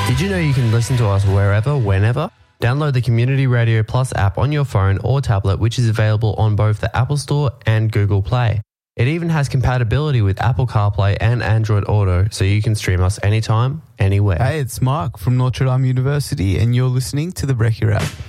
Did you know you can listen to us wherever, whenever? Download the Community Radio Plus app on your phone or tablet, which is available on both the Apple Store and Google Play. It even has compatibility with Apple CarPlay and Android Auto, so you can stream us anytime, anywhere. Hey, it's Mark from Notre Dame University, and you're listening to the Brekkie Wrap.